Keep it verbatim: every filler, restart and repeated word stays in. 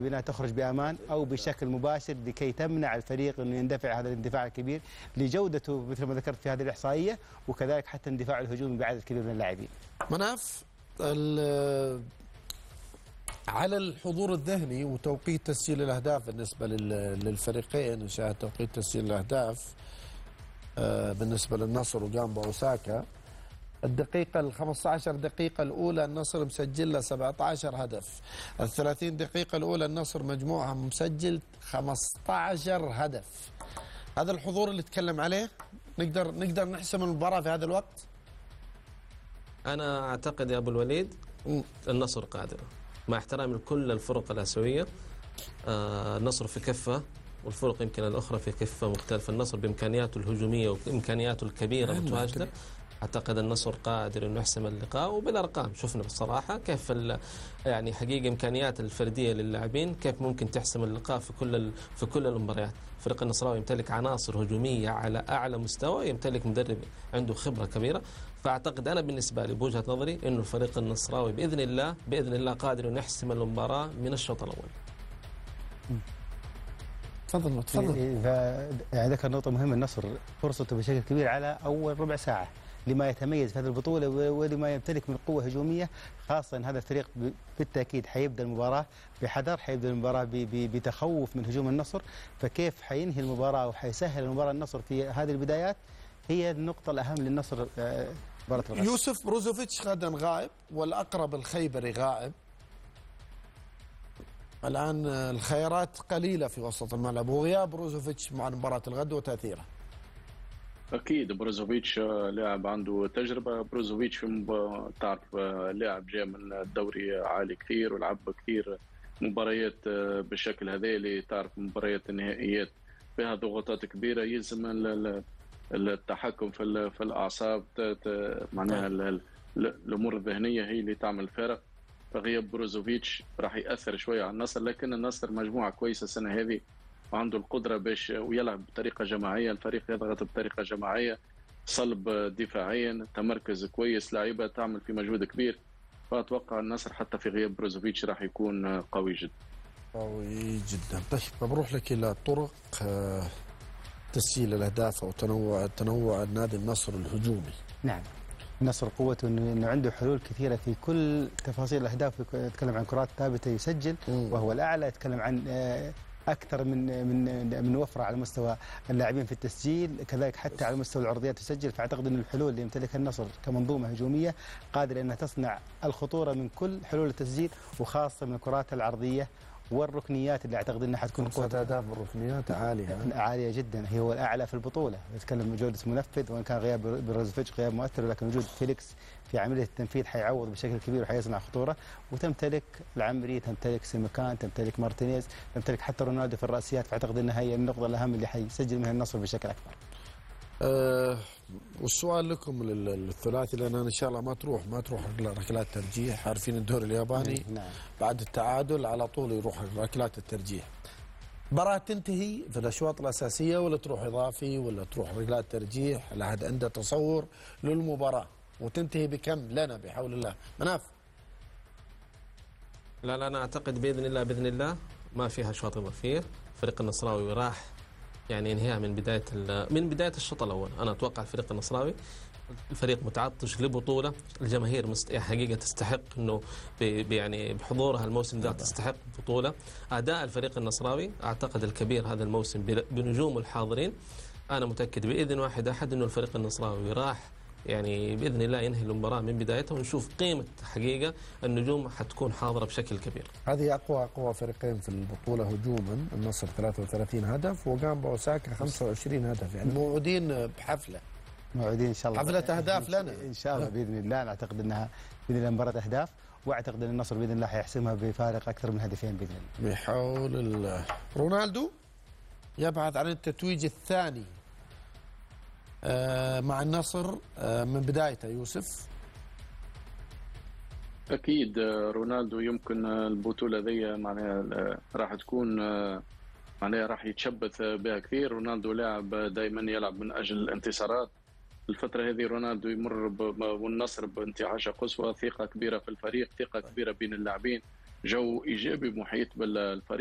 بأنها تخرج بأمان أو بشكل مباشر لكي تمنع الفريق أنه يندفع هذا الاندفاع الكبير لجودته مثل ما ذكرت في هذه الإحصائية، وكذلك حتى اندفاع الهجوم بعدد كبير من اللاعبين. مناف، على الحضور الذهني وتوقيت تسجيل الأهداف بالنسبة للفريقين، نشاهد توقيت تسجيل الأهداف بالنسبة للنصر وجامبا أوساكا. الدقيقة ال خمسة عشر دقيقة الأولى النصر مسجل له سبعة عشر هدف، ال ثلاثين دقيقة الأولى النصر مجموعة مسجل خمسة عشر هدف. هذا الحضور اللي تكلم عليه نقدر نقدر نحسم المباراة في هذا الوقت؟ أنا أعتقد يا أبو الوليد النصر قادر، مع احترامي لكل الفرق الآسيوية. آه النصر في كفة والفرق يمكن الأخرى في كفة مختلفة. النصر بإمكانياته الهجومية وإمكانياته الكبيرة متواجدة. أعتقد النصر قادر إنه يحسم اللقاء، وبالأرقام شفنا بالصراحة كيف يعني حقيقة إمكانيات الفردية للاعبين كيف ممكن تحسم اللقاء في كل في كل المباريات. الفريق النصراوي يمتلك عناصر هجومية على أعلى مستوى، يمتلك مدرب عنده خبرة كبيرة. فأعتقد أنا بالنسبة لي بوجهة نظري إنه الفريق النصراوي بإذن الله بإذن الله قادر إنه يحسم المباراة من الشوط الأول. تفضل تفضل. يعني ذكر نقطة مهمة، النصر فرصته بشكل كبير على أول ربع ساعة لما يتميز في هذه البطولة ولما يمتلك من قوة هجومية، خاصة أن هذا الفريق بالتأكيد حيبدأ المباراة بحذر، حيبدأ المباراة بتخوف من هجوم النصر. فكيف حينهي المباراة وحيسهل المباراة النصر في هذه البدايات هي النقطة الأهم للنصر مباراة الغد. يوسف بروزوفيتش غدا غائب والأقرب الخيبري غائب. الآن الخيارات قليلة في وسط الملعب، وغياب بروزوفيتش مع مباراة الغد وتأثيره. اكيد بروزوفيتش لاعب عنده تجربه. بروزوفيتش في تعرف لاعب جاء من الدوري عالي كثير ولعب كثير مباريات بالشكل هذا اللي تعرف مباريات النهائيات فيها ضغوطات كبيره، يلزم التحكم في في الاعصاب، معناها الامور الذهنيه هي اللي تعمل فرق. فغياب بروزوفيتش راح ياثر شويه على النصر، لكن النصر مجموعه كويسه السنه هذه وعنده القدرة باش ويلعب بطريقة جماعية. الفريق يضغط بطريقة جماعية، صلب دفاعيا، تمركز كويس، لاعيبة تعمل في مجهود كبير. فأتوقع النصر حتى في غياب بروزوفيتش راح يكون قوي جدا. قوي جدا. طيب بروح لك إلى طرق تسجيل الأهداف أو تنوع تنوع النادي النصر الهجومي. نعم، النصر قوته انه عنده حلول كثيره في كل تفاصيل الاهداف. يتكلم عن كرات ثابته يسجل وهو الاعلى، يتكلم عن اكثر من من من وفره على مستوى اللاعبين في التسجيل، كذلك حتى على مستوى العرضيات تسجل. فاعتقد ان الحلول اللي يمتلكها النصر كمنظومه هجوميه قادره انها تصنع الخطوره من كل حلول التسجيل، وخاصه من الكرات العرضيه والركنيات اللي اعتقد انها حتكون قوه اهداف الركنيات عاليه عاليه جدا. هي هو الاعلى في البطوله. يتكلم جوده منفذ، وان كان غياب بروزوفيتش غياب مؤثر، ولكن وجود فيليكس في عمليه التنفيذ حيعوض بشكل كبير وحيصنع خطوره. وتمتلك العمري، تمتلك سيمكان، تمتلك مارتينيز، تمتلك حتى رونالدو في الراسيات. فاعتقد انها هي النقطه الاهم اللي حيسجل منها النصر بشكل اكبر. أه والسؤال لكم للثلاثي، لان ان شاء الله ما تروح ما تروح ركلات ترجيح. عارفين الدوري الياباني نعم. بعد التعادل على طول يروح ركلات الترجيح. مباراة تنتهي في الاشواط الاساسيه ولا تروح اضافي ولا تروح ركلات ترجيح؟ الأحد عنده تصور للمباراه وتنتهي بكم لنا بحول الله؟ مناف. لا لا انا اعتقد باذن الله باذن الله ما فيها اشواط اضافيه. الفريق النصراوي راح يعني انهيها من بدايه من بدايه الشوط الاول. انا اتوقع الفريق النصراوي الفريق متعطش لبطوله، الجماهير مست... حقيقه تستحق انه ب... يعني بحضورها الموسم ده تستحق بطوله. اداء الفريق النصراوي اعتقد الكبير هذا الموسم بنجوم الحاضرين. انا متاكد باذن واحد احد انه الفريق النصراوي راح يعني باذن الله ينهي المباراه من بدايتها، ونشوف قيمه حقيقه النجوم حتكون حاضره بشكل كبير. هذه اقوى اقوى فريقين في البطوله هجوما، النصر ثلاثة وثلاثين هدف وجامبا أوساكا خمسة وعشرين هدف، يعني موعودين بحفله. موعودين ان شاء الله حفله اهداف لنا ان شاء الله باذن الله. انا اعتقد انها باذن الله مباراه اهداف، واعتقد ان النصر باذن الله حيحسمها بفارق اكثر من هدفين باذن الله. بحول الله. رونالدو يبحث عن التتويج الثاني مع النصر من بدايته. يوسف. اكيد رونالدو يمكن البطوله ذي معناها راح تكون معناها راح يتشبث بها كثير. رونالدو لاعب دائما يلعب من اجل الانتصارات. الفتره هذه رونالدو يمر والنصر بانتعاشه قصوى، ثقه كبيره في الفريق، ثقه كبيره بين اللاعبين. جو ايجابي محيط بالفريق.